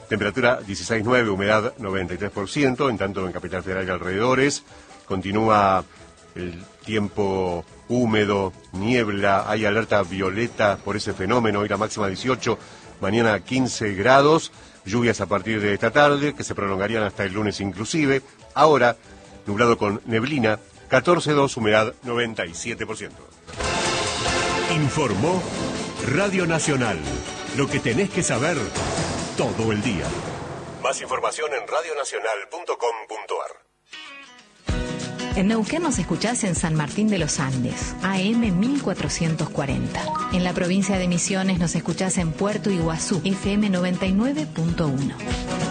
Temperatura 16,9, humedad 93%, en tanto en Capital Federal y alrededores continúa el tiempo húmedo, niebla, hay alerta violeta por ese fenómeno, hoy la máxima 18, mañana 15 grados, lluvias a partir de esta tarde, que se prolongarían hasta el lunes inclusive. Ahora, nublado con neblina, 14,2, humedad 97%. Informó Radio Nacional, lo que tenés que saber todo el día. Más información en radionacional.com.ar. En Neuquén nos escuchás en San Martín de los Andes, AM 1440. En la provincia de Misiones nos escuchás en Puerto Iguazú, FM 99.1.